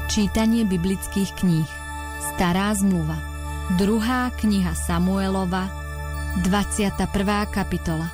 Čítanie biblických kníh. Stará zmluva. 2. kniha Samuelova, 21. kapitola.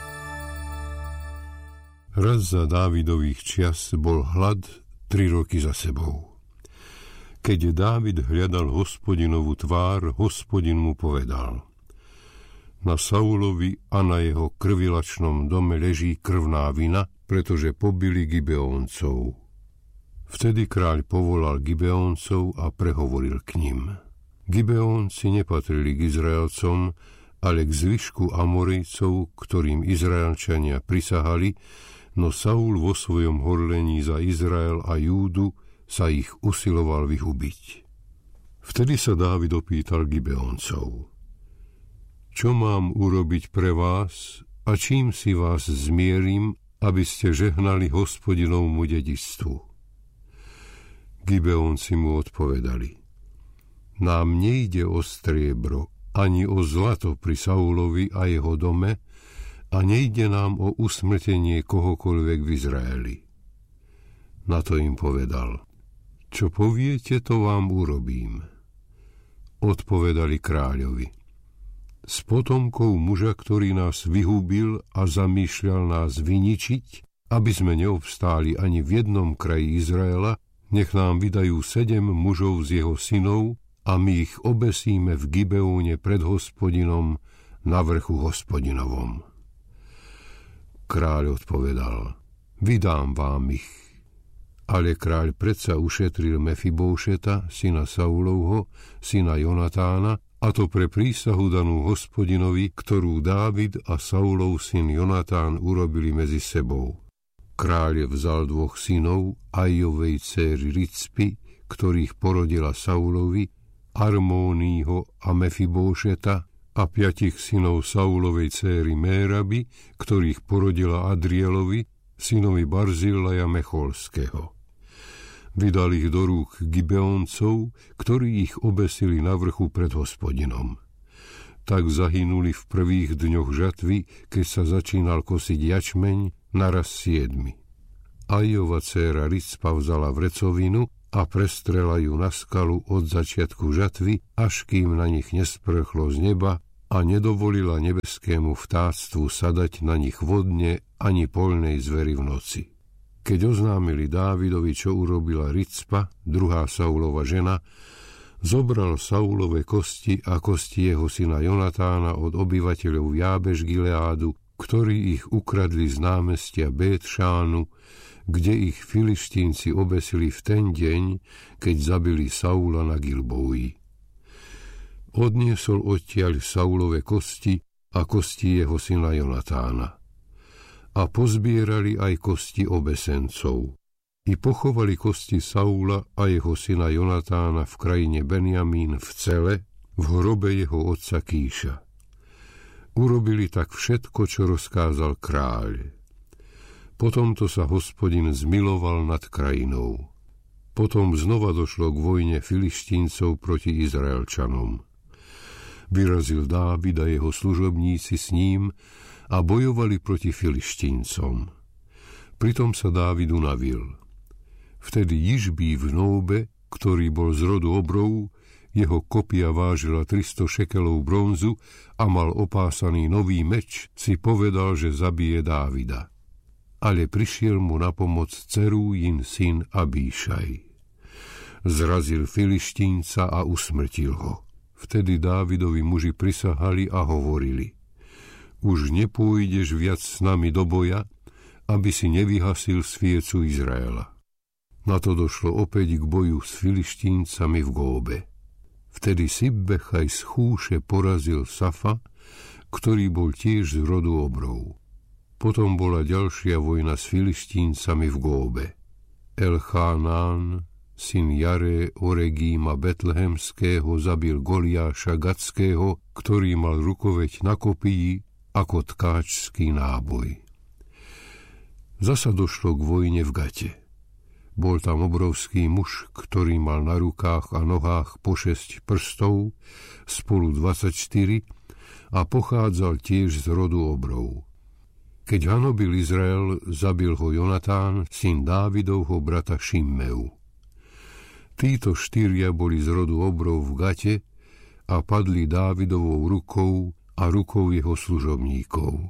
Raz za Dávidových čias bol hlad 3 roky za sebou. Keď Dávid hľadal Hospodinovú tvár, Hospodin mu povedal: Na Saulovi a na jeho krvilačnom dome leží krvná vina, pretože pobili Gibeóncov. Vtedy kráľ povolal Gibeóncov a prehovoril k nim. Gibeónci nepatrili k Izraelcom, ale k zvyšku Amorijcov, ktorým Izraelčania prisahali, no Saul vo svojom horlení za Izrael a Júdu sa ich usiloval vyhubiť. Vtedy sa Dávid opýtal Gibeóncov: Čo mám urobiť pre vás a čím si vás zmierim, aby ste žehnali Hospodinovmu dedičstvu? Gibeónci mu odpovedali: Nám nejde o striebro, ani o zlato pri Saulovi a jeho dome, a nejde nám o usmrtenie kohokoľvek v Izraeli. Na to im povedal: Čo poviete, to vám urobím. Odpovedali kráľovi: S potomkou muža, ktorý nás vyhubil a zamýšľal nás vyničiť, aby sme neobstáli ani v jednom kraji Izraela, nech nám vydajú 7 mužov z jeho synov a my ich obesíme v Gibeóne pred Hospodinom na vrchu Hospodinovom. Kráľ odpovedal: Vydám vám ich. Ale kráľ predsa ušetril Mefibóšeta, syna Saulovho, syna Jonatána, a to pre prísahu danú Hospodinovi, ktorú Dávid a Saulov syn Jonatán urobili medzi sebou. Kráľ vzal 2 synov Ajovej céry Ricpy, ktorých porodila Saulovi, Armónýho a Mefibóšeta, a 5 synov Saulovej céry Méraby, ktorých porodila Adrielovi, synovi Barzillaja Mecholského. Vydal ich do rúk Gibeóncov, ktorí ich obesili na vrchu pred Hospodinom. Tak zahynuli v prvých dňoch žatvy, keď sa začínal kosiť jačmeň, naraz 7. Ajova dcéra Ricpa vzala vrecovinu a prestrela ju na skalu od začiatku žatvy, až kým na nich nesprchlo z neba, a nedovolila nebeskému vtáctvu sadať na nich vodne ani poľnej zveri v noci. Keď oznámili Dávidovi, čo urobila Ricpa, druhá Saulova žena, zobral Saulove kosti a kosti jeho syna Jonatána od obyvateľov Jábeš Gileádu, ktorí ich ukradli z námestia Bétšánu, kde ich Filištínci obesili v ten deň, keď zabili Saula na Gilboji. Odniesol odtiaľ Saulove kosti a kosti jeho syna Jonatána. A pozbierali aj kosti obesencov. I pochovali kosti Saula a jeho syna Jonatána v krajine Benjamín v Cele, v hrobe jeho otca Kíša. Urobili tak všetko, čo rozkázal kráľ. Potomto sa Hospodin zmiloval nad krajinou. Potom znova došlo k vojne Filištíncov proti Izraelčanom. Vyrazil Dávid a jeho služobníci s ním a bojovali proti Filištíncom. Pritom sa Dávid unavil. Vtedy Jižbí v Nóbe, ktorý bol z rodu Obrov, jeho kopia vážila 300 šekelov bronzu a mal opásaný nový meč, si povedal, že zabije Dávida. Ale prišiel mu na pomoc Cerújin syn Abíšaj. Zrazil Filištínca a usmrtil ho. Vtedy Dávidovi muži prisahali a hovorili: Už nepôjdeš viac s nami do boja, aby si nevyhasil sviecu Izraela. Na to došlo opäť k boju s Filištíncami v Góbe. Vtedy Sibbechaj z Chúše porazil Safa, ktorý bol tiež z rodu Obrov. Potom bola ďalšia vojna s Filištíncami v Góbe. Elchánán, syn Jaré Oregíma Betlehemského, zabil Goliáša Gatského, ktorý mal rukoveť na kopii ako tkáčský náboj. Zasa došlo k vojne v Gate. Bol tam obrovský muž, ktorý mal na rukách a nohách po 6 prstov, spolu 24, a pochádzal tiež z rodu Obrov. Keď hanobil Izrael, zabil ho Jonatán, syn Dávidovho brata Šimmeu. Títo 4 boli z rodu obrov v Gate a padli Dávidovou rukou a rukou jeho služobníkov.